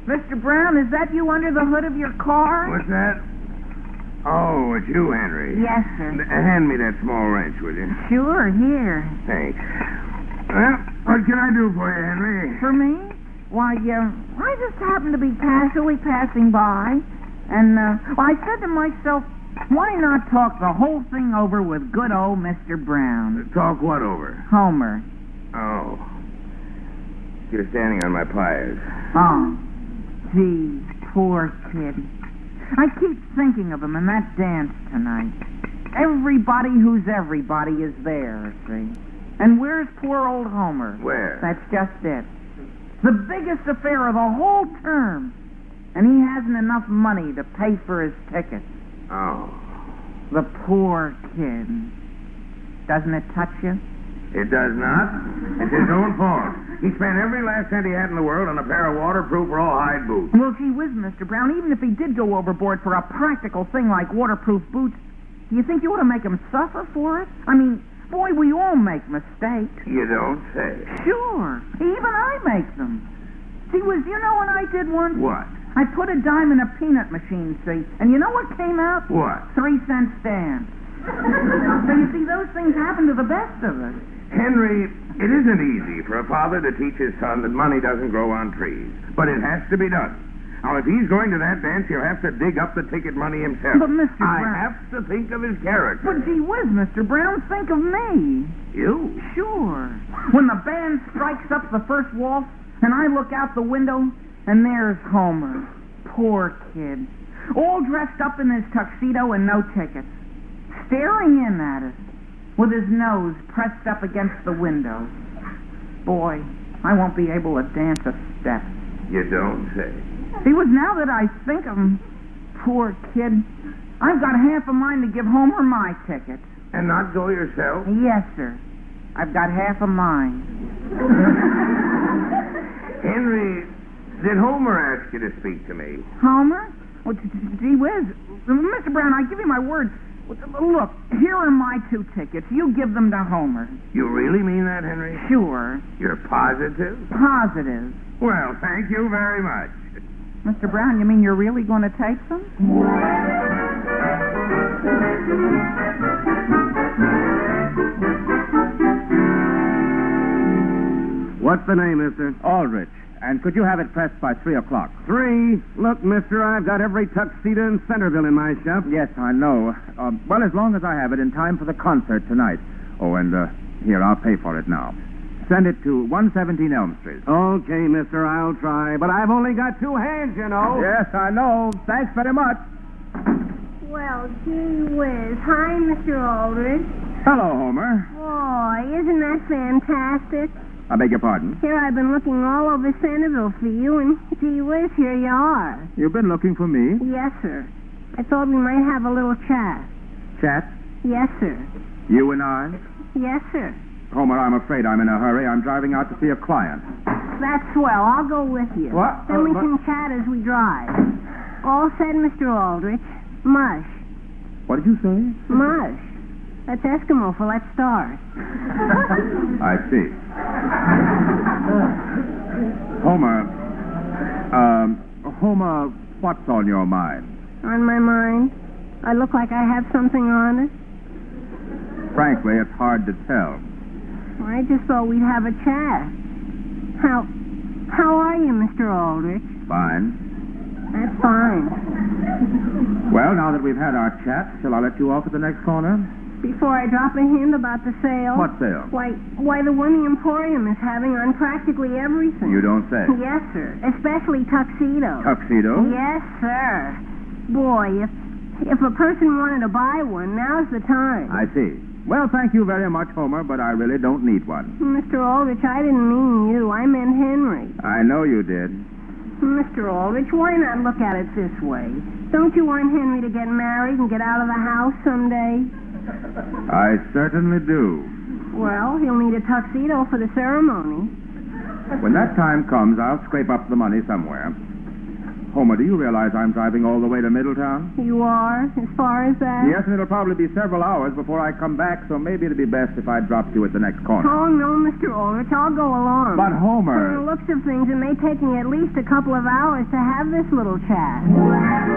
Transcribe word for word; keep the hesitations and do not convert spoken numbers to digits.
Mister Brown, is that you under the hood of your car? What's that? Oh, it's you, Henry. Yes, sir. N- hand me that small wrench, will you? Sure, here. Thanks. Well, what can I do for you, Henry? For me? Why, uh, I just happened to be casually passing by, and uh, I said to myself, why not talk the whole thing over with good old Mister Brown? Talk what over? Homer. Oh. You're standing on my pliers. Oh, gee, poor kid. I keep thinking of him in that dance tonight. Everybody who's everybody is there, see? And where's poor old Homer? Where? That's just it. The biggest affair of the whole term. And he hasn't enough money to pay for his tickets. Oh. The poor kid. Doesn't it touch you? It does not. It's his own fault. He spent every last cent he had in the world on a pair of waterproof rawhide boots. Well, gee whiz, Mister Brown, even if he did go overboard for a practical thing like waterproof boots, do you think you ought to make him suffer for it? I mean, boy, we all make mistakes. You don't say. Sure. Even I make them. See, Wiz, you know what I did once? What? I put a dime in a peanut machine, see, and you know what came out? What? Three cent stamps. So you see, those things happen to the best of us. Henry, it isn't easy for a father to teach his son that money doesn't grow on trees. But it has to be done. Now, if he's going to that dance, he'll have to dig up the ticket money himself. But, Mister I Brown... have to think of his character. But, gee whiz, Mister Brown, think of me. You? Sure. When the band strikes up the first waltz, and I look out the window, and there's Homer. Poor kid. All dressed up in his tuxedo and no tickets. Staring in at us, with his nose pressed up against the window. Boy, I won't be able to dance a step. You don't say. See, was now that I think of him, poor kid, I've got half a mind to give Homer my tickets. And not go yourself? Yes, sir. I've got half a mind. Henry, did Homer ask you to speak to me? Homer? Well, gee whiz. Mister Brown, I give you my word. Look, here are my two tickets. You give them to Homer. You really mean that, Henry? Sure. You're positive? Positive. Well, thank you very much. Mister Brown, you mean you're really going to take them? What's the name, mister? Aldrich. And could you have it pressed by three o'clock? Three? Look, mister, I've got every tuxedo in Centerville in my shop. Yes, I know. Uh, well, as long as I have it in time for the concert tonight. Oh, and uh, here, I'll pay for it now. Send it to one seventeen Elm Street. Okay, mister, I'll try. But I've only got two hands, you know. Yes, I know. Thanks very much. Well, gee whiz. Hi, Mister Aldrich. Hello, Homer. Boy, isn't that fantastic? I beg your pardon? Here I've been looking all over Centerville for you, and gee whiz, here you are. You've been looking for me? Yes, sir. I thought we might have a little chat. Chat? Yes, sir. You and I? Yes, sir. Homer, I'm afraid I'm in a hurry. I'm driving out to see a client. That's swell. I'll go with you. What? Then Uh, we what? can chat as we drive. All said, Mister Aldrich. Mush. What did you say? Mush. That's Eskimo for let's start. I see. Homer, um, Homer, what's on your mind? On my mind? I look like I have something on it? Frankly, it's hard to tell. I just thought we'd have a chat. How, how are you, Mister Aldrich? Fine. That's fine. Well, now that we've had our chat, shall I let you off at the next corner? Before I drop a hint about the sale. What sale? Why, why the one the Emporium is having on practically everything. You don't say. Yes, sir. Especially tuxedos. Tuxedo? Yes, sir. Boy, if if a person wanted to buy one, now's the time. I see. Well, thank you very much, Homer, but I really don't need one. Mister Aldrich, I didn't mean you. I meant Henry. I know you did. Mister Aldrich, why not look at it this way? Don't you want Henry to get married and get out of the house someday? I certainly do. Well, he'll need a tuxedo for the ceremony. When that time comes, I'll scrape up the money somewhere. Homer, do you realize I'm driving all the way to Middletown? You are? As far as that? Yes, and it'll probably be several hours before I come back, so maybe it'd be best if I dropped you at the next corner. Oh, no, Mister Ulrich. I'll go along. But, From the Homer... looks of things, it may take me at least a couple of hours to have this little chat.